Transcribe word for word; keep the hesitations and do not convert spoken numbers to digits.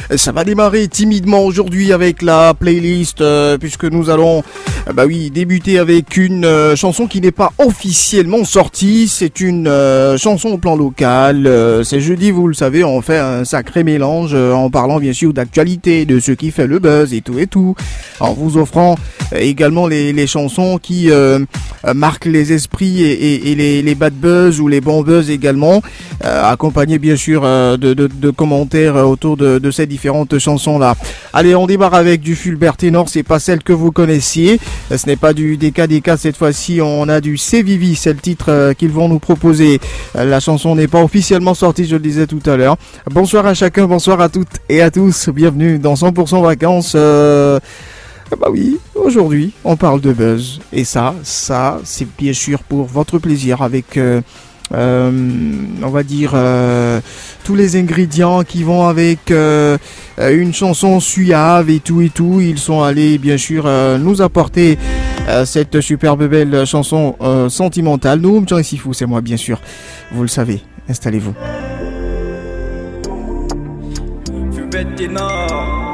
Ça va démarrer timidement aujourd'hui avec la playlist euh, puisque nous allons euh, bah oui, débuter avec une euh, chanson qui n'est pas officiellement sortie. C'est une euh, chanson au plan local. Euh, c'est jeudi, vous le savez, on fait un sacré mélange euh, en parlant bien sûr d'actualité, de ce qui fait le buzz et tout et tout. En vous offrant euh, également les, les chansons qui euh, euh, marquent les esprits et, et, et les, les bad buzz ou les bons buzz également, euh, accompagnés bien sûr euh, de, de, de commentaires autour de, de ces différentes chansons là. Allez, on démarre avec du Fulbert Ténor, c'est pas celle que vous connaissiez, ce n'est pas du D K D K cette fois-ci, on a du C Vivi, c'est le titre euh, qu'ils vont nous proposer. Euh, la chanson n'est pas officiellement sortie, je le disais tout à l'heure. Bonsoir à chacun, bonsoir à toutes et à tous, bienvenue dans cent pour cent vacances. Euh... Bah oui, aujourd'hui on parle de buzz et ça, ça c'est bien sûr pour votre plaisir avec euh, euh, on va dire euh, tous les ingrédients qui vont avec euh, une chanson suave et tout et tout. Ils sont allés bien sûr euh, nous apporter euh, cette superbe belle chanson euh, sentimentale. Nous, Jean Sifou, c'est moi bien sûr, vous le savez, installez-vous. Fulbert Ténor.